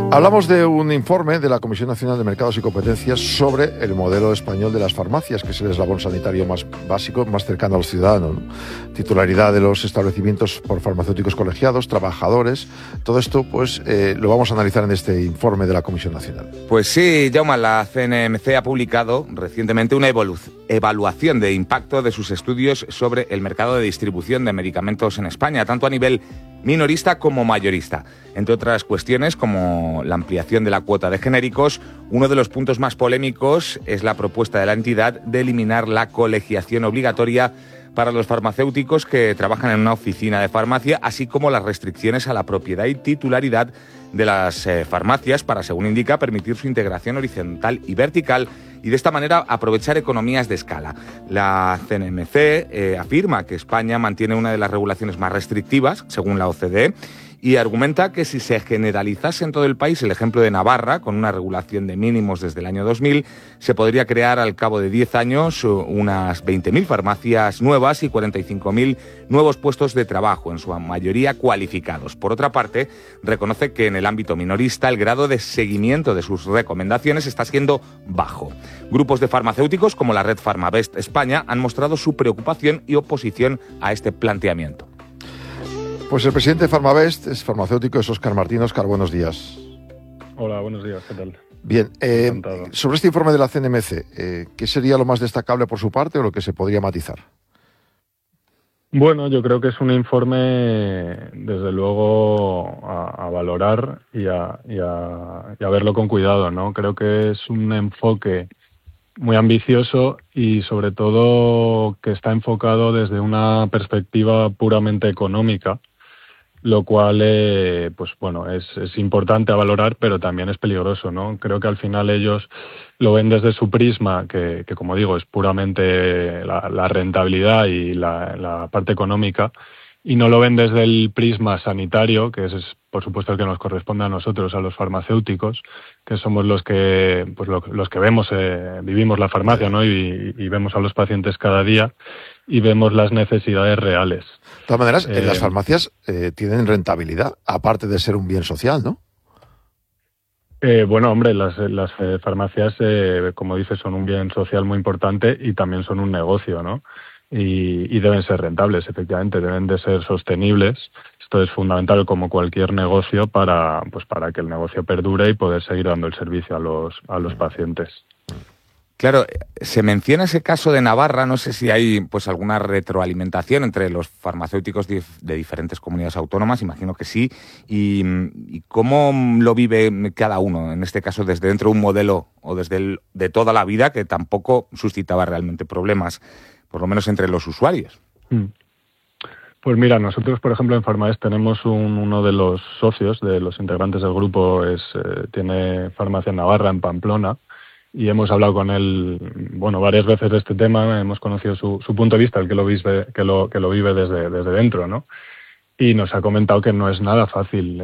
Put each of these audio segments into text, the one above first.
Hablamos de un informe de la Comisión Nacional de Mercados y Competencias sobre el modelo español de las farmacias, que es el eslabón sanitario más básico, más cercano a los ciudadanos, ¿no? Titularidad de los establecimientos por farmacéuticos colegiados, trabajadores. Todo esto, pues, lo vamos a analizar en este informe de la Comisión Nacional. Pues sí, Jaume, la CNMC ha publicado recientemente una evaluación de impacto de sus estudios sobre el mercado de distribución de medicamentos en España, tanto a nivel minorista como mayorista. Entre otras cuestiones, como la ampliación de la cuota de genéricos, uno de los puntos más polémicos es la propuesta de la entidad de eliminar la colegiación obligatoria para los farmacéuticos que trabajan en una oficina de farmacia, así como las restricciones a la propiedad y titularidad de las farmacias para, según indica, permitir su integración horizontal y vertical y de esta manera aprovechar economías de escala. La CNMC afirma que España mantiene una de las regulaciones más restrictivas, según la OCDE, y argumenta que si se generalizase en todo el país el ejemplo de Navarra, con una regulación de mínimos desde el año 2000, se podría crear al cabo de 10 años unas 20.000 farmacias nuevas y 45.000 nuevos puestos de trabajo, en su mayoría cualificados. Por otra parte, reconoce que en el ámbito minorista el grado de seguimiento de sus recomendaciones está siendo bajo. Grupos de farmacéuticos como la red Farmavest España han mostrado su preocupación y oposición a este planteamiento. Pues el presidente de Farmavest es farmacéutico, es Óscar Martín. Óscar, buenos días. Hola, buenos días, ¿qué tal? Bien, sobre este informe de la CNMC, ¿qué sería lo más destacable por su parte o lo que se podría matizar? Bueno, yo creo que es un informe, desde luego, a valorar y a verlo con cuidado, ¿no? Creo que es un enfoque muy ambicioso y, sobre todo, que está enfocado desde una perspectiva puramente económica, lo cual, pues bueno, es importante a valorar, pero también es peligroso, ¿no? Creo que al final ellos lo ven desde su prisma, que como digo, es puramente la rentabilidad y la parte económica, y no lo ven desde el prisma sanitario, que es por supuesto el que nos corresponde a nosotros, a los farmacéuticos, que somos los que pues los que vemos, vivimos la farmacia, ¿no? Y vemos a los pacientes cada día y vemos las necesidades reales. De todas maneras, las farmacias tienen rentabilidad, aparte de ser un bien social, ¿no? Bueno, hombre, las farmacias, como dices, son un bien social muy importante y también son un negocio, ¿no? Y deben ser rentables, efectivamente, deben de ser sostenibles. Esto es fundamental, como cualquier negocio, para que el negocio perdure y poder seguir dando el servicio a los pacientes. Claro, se menciona ese caso de Navarra, no sé si hay pues alguna retroalimentación entre los farmacéuticos de diferentes comunidades autónomas, imagino que sí, y cómo lo vive cada uno, en este caso desde dentro de un modelo o desde de toda la vida que tampoco suscitaba realmente problemas, por lo menos entre los usuarios. Pues mira, nosotros, por ejemplo, en Farmavest tenemos uno de los socios, de los integrantes del grupo, tiene farmacia en Navarra, en Pamplona, y hemos hablado con él, bueno, varias veces de este tema, hemos conocido su punto de vista, el que lo vive desde dentro, ¿no? Y nos ha comentado que no es nada fácil,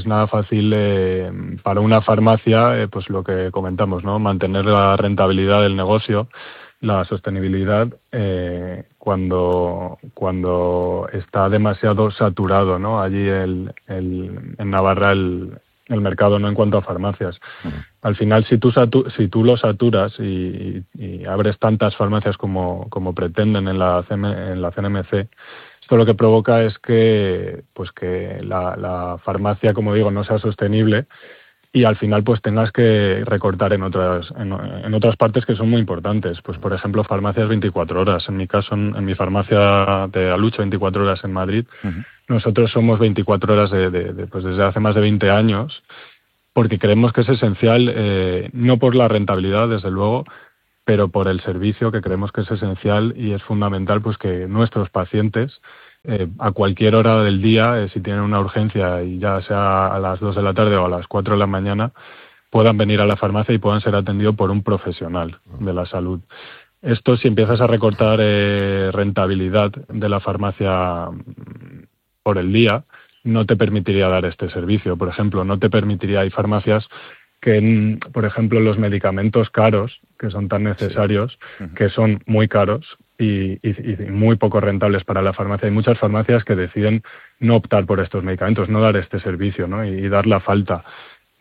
para una farmacia, pues lo que comentamos, ¿no? Mantener la rentabilidad del negocio, la sostenibilidad, cuando está demasiado saturado, ¿no? Allí en Navarra el mercado, no en cuanto a farmacias. Al final, si tú lo saturas y abres tantas farmacias como pretenden en la CNMC, esto lo que provoca es que la farmacia, como digo, no sea sostenible y al final pues tengas que recortar en otras partes que son muy importantes. Pues por ejemplo, farmacias 24 horas. En mi caso, en mi farmacia de Alucho, 24 horas en Madrid, nosotros somos 24 horas pues desde hace más de 20 años, porque creemos que es esencial, no por la rentabilidad, desde luego, pero por el servicio, que creemos que es esencial y es fundamental pues que nuestros pacientes, a cualquier hora del día, si tienen una urgencia y ya sea a las 2 de la tarde o a las 4 de la mañana, puedan venir a la farmacia y puedan ser atendidos por un profesional de la salud. Esto, si empiezas a recortar rentabilidad de la farmacia por el día, no te permitiría dar este servicio. Por ejemplo, no te permitiría, hay farmacias que, por ejemplo, los medicamentos caros, que son tan necesarios, que son muy caros y muy poco rentables para la farmacia. Hay muchas farmacias que deciden no optar por estos medicamentos, no dar este servicio, ¿no? Y dar la falta.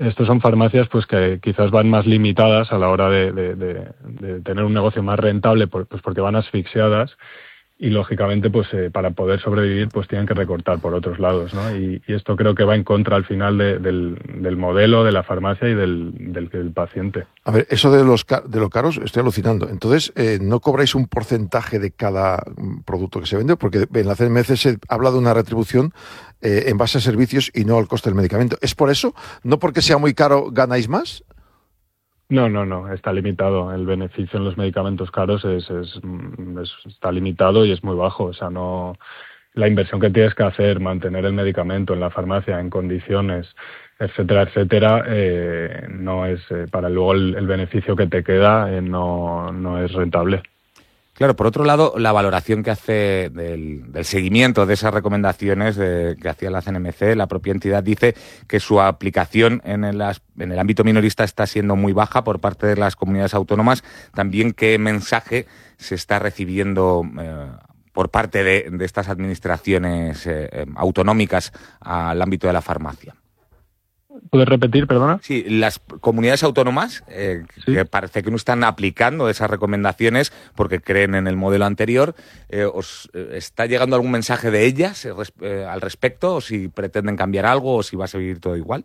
estos son farmacias pues que quizás van más limitadas a la hora de tener un negocio más rentable, pues porque van asfixiadas y lógicamente pues para poder sobrevivir pues tienen que recortar por otros lados, ¿no? Y esto creo que va en contra al final del modelo de la farmacia y del paciente. A ver, eso de los caros, estoy alucinando. Entonces, ¿no cobráis un porcentaje de cada producto que se vende? Porque en la CNMC se habla de una retribución en base a servicios y no al coste del medicamento. ¿Es por eso? ¿No porque sea muy caro ganáis más? No, está limitado. El beneficio en los medicamentos caros está limitado y es muy bajo. O sea, no, la inversión que tienes que hacer, mantener el medicamento en la farmacia en condiciones, etcétera, no es para luego el beneficio que te queda no es rentable. Claro, por otro lado, la valoración que hace del seguimiento de esas recomendaciones que hacía la CNMC, la propia entidad dice que su aplicación en el ámbito minorista está siendo muy baja por parte de las comunidades autónomas. También, ¿qué mensaje se está recibiendo por parte de estas administraciones autonómicas al ámbito de la farmacia? ¿Puedes repetir, perdona? Sí, las comunidades autónomas ¿Sí? que parece que no están aplicando esas recomendaciones porque creen en el modelo anterior. ¿Os está llegando algún mensaje de ellas al respecto? ¿O si pretenden cambiar algo o si va a seguir todo igual?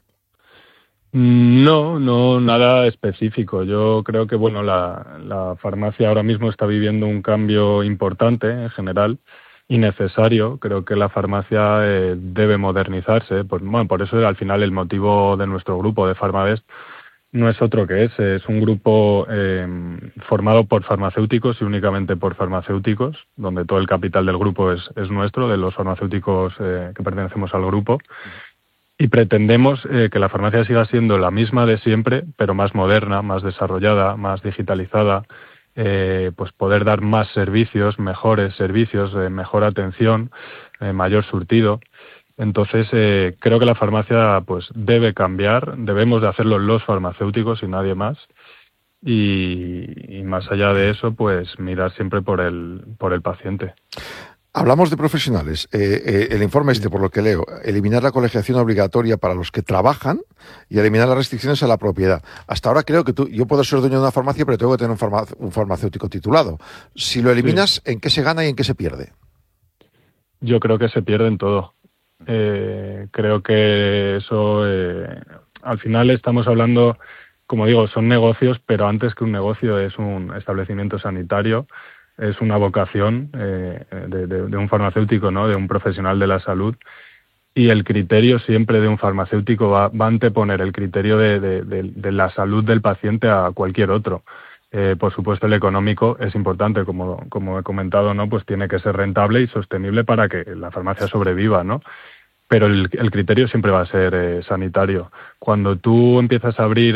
No, nada específico. Yo creo que bueno, la farmacia ahora mismo está viviendo un cambio importante en general y necesario. Creo que la farmacia debe modernizarse. Por eso al final el motivo de nuestro grupo de Farmavest no es otro que es un grupo formado por farmacéuticos y únicamente por farmacéuticos, donde todo el capital del grupo es nuestro, de los farmacéuticos que pertenecemos al grupo. Y pretendemos que la farmacia siga siendo la misma de siempre, pero más moderna, más desarrollada, más digitalizada, pues poder dar más servicios, mejores servicios, mejor atención, mayor surtido. Entonces, creo que la farmacia pues debe cambiar, debemos de hacerlo los farmacéuticos y nadie más. Y más allá de eso, pues mirar siempre por el paciente. Hablamos de profesionales. El informe por lo que leo, eliminar la colegiación obligatoria para los que trabajan y eliminar las restricciones a la propiedad. Hasta ahora creo que yo puedo ser dueño de una farmacia, pero tengo que tener un farmacéutico titulado. Si lo eliminas, ¿en qué se gana y en qué se pierde? Yo creo que se pierde en todo. Creo que eso, al final estamos hablando, como digo, son negocios, pero antes que un negocio es un establecimiento sanitario. Es una vocación de un farmacéutico, ¿no? De un profesional de la salud, y el criterio siempre de un farmacéutico va a anteponer el criterio de la salud del paciente a cualquier otro. Por supuesto, el económico es importante, como he comentado, ¿no? Pues tiene que ser rentable y sostenible para que la farmacia sobreviva, ¿no? Pero el criterio siempre va a ser sanitario. Cuando tú empiezas a abrir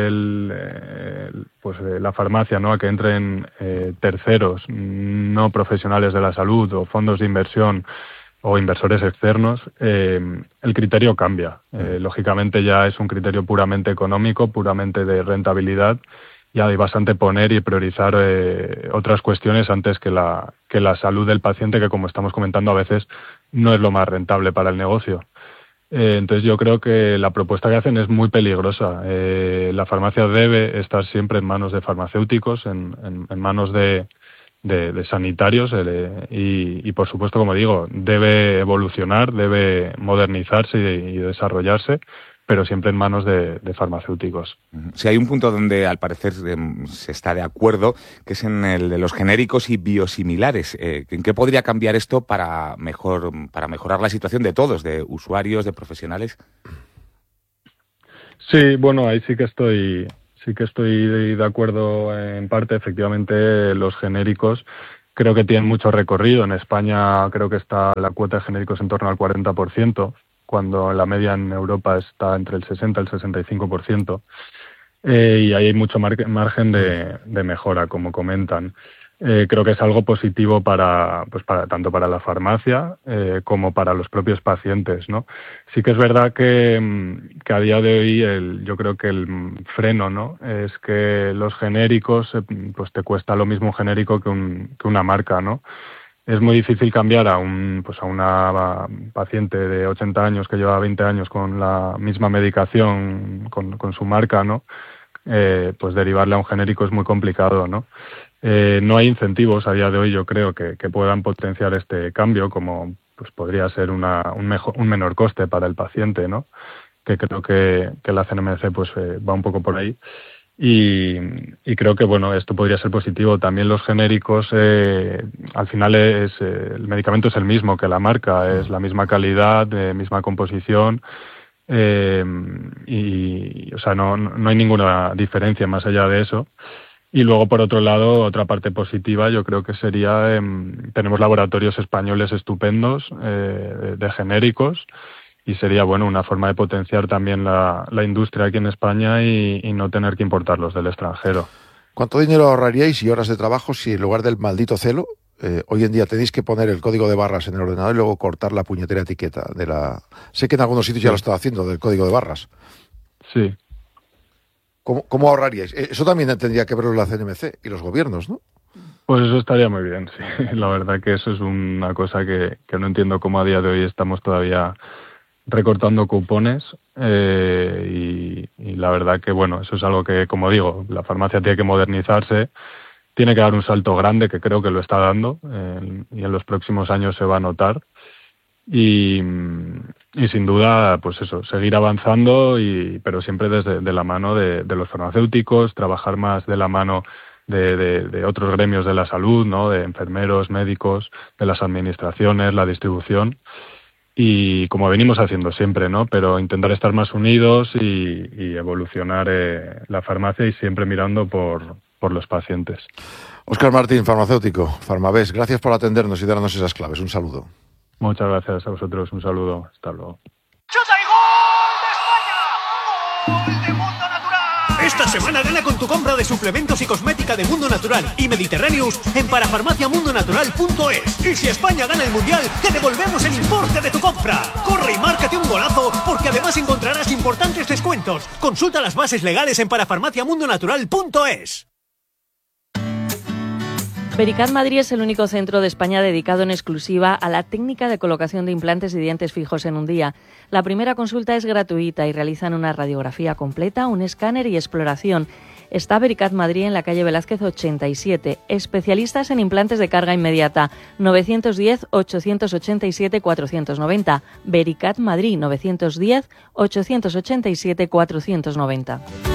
la farmacia, ¿no? A que entren terceros, no profesionales de la salud o fondos de inversión o inversores externos, el criterio cambia. Lógicamente ya es un criterio puramente económico, puramente de rentabilidad, y hay bastante poner y priorizar otras cuestiones antes que la salud del paciente, que como estamos comentando a veces no es lo más rentable para el negocio. Entonces yo creo que la propuesta que hacen es muy peligrosa. La farmacia debe estar siempre en manos de farmacéuticos, en manos de sanitarios y por supuesto, como digo, debe evolucionar, debe modernizarse y desarrollarse, pero siempre en manos de farmacéuticos. Sí, hay un punto donde al parecer se está de acuerdo, que es en el de los genéricos y biosimilares. ¿En qué podría cambiar esto para mejorar la situación de todos, de usuarios, de profesionales? Sí, bueno, ahí sí que estoy de acuerdo en parte. Efectivamente, los genéricos creo que tienen mucho recorrido. En España creo que está la cuota de genéricos en torno al 40%. Cuando la media en Europa está entre el 60 y el 65%, y ahí hay mucho margen de mejora, como comentan. Creo que es algo positivo para tanto para la farmacia como para los propios pacientes, ¿no? Sí que es verdad que a día de hoy yo creo que el freno, ¿no? Es que los genéricos pues te cuesta lo mismo un genérico que una marca, ¿no? es muy difícil cambiar a una paciente de 80 años que lleva 20 años con la misma medicación, con su marca, ¿no? Pues derivarle a un genérico es muy complicado, ¿no? No hay incentivos a día de hoy, yo creo, que puedan potenciar este cambio, como pues podría ser un menor coste para el paciente, ¿no? Que creo que la CNMC pues va un poco por ahí. Y creo que bueno, esto podría ser positivo. También los genéricos, al final el medicamento es el mismo que la marca, es la misma calidad, misma composición, y o sea, no hay ninguna diferencia más allá de eso. Y luego, por otro lado, otra parte positiva yo creo que sería, tenemos laboratorios españoles estupendos de genéricos, y sería bueno una forma de potenciar también la industria aquí en España y no tener que importarlos del extranjero. ¿Cuánto dinero ahorraríais y horas de trabajo si en lugar del maldito celo, hoy en día tenéis que poner el código de barras en el ordenador y luego cortar la puñetera etiqueta de la... Sé que en algunos sitios ya lo está haciendo, del código de barras. Sí. ¿Cómo ahorraríais? Eso también tendría que verlo la CNMC y los gobiernos, ¿no? Pues eso estaría muy bien, sí. La verdad que eso es una cosa que no entiendo cómo a día de hoy estamos todavía recortando cupones, y la verdad que bueno, eso es algo que, como digo, la farmacia tiene que modernizarse, tiene que dar un salto grande, que creo que lo está dando, y en los próximos años se va a notar, y sin duda pues eso, seguir avanzando, pero siempre de la mano de los farmacéuticos, trabajar más de la mano de otros gremios de la salud, ¿no? De enfermeros, médicos, de las administraciones, la distribución, y como venimos haciendo siempre, ¿no? Pero intentar estar más unidos y evolucionar la farmacia, y siempre mirando por los pacientes. Óscar Martín, farmacéutico, Farmavest, gracias por atendernos y darnos esas claves. Un saludo. Muchas gracias a vosotros. Un saludo. Hasta luego. ¡Chuta y gol de España! ¡Gol de Mundo Natural! Esta semana gana con tu compra de suplementos y cosmética de Mundo Natural y Mediterráneos en parafarmaciamundonatural.es. Y si España gana el Mundial, te devolvemos el importe de tu compra. Corre y márcate un golazo, porque además encontrarás importantes descuentos. Consulta las bases legales en parafarmaciamundonatural.es. Vericat Madrid es el único centro de España dedicado en exclusiva a la técnica de colocación de implantes y dientes fijos en un día. La primera consulta es gratuita y realizan una radiografía completa, un escáner y exploración. Está Vericat Madrid en la calle Velázquez 87. Especialistas en implantes de carga inmediata. 910-887-490. Vericat Madrid 910-887-490.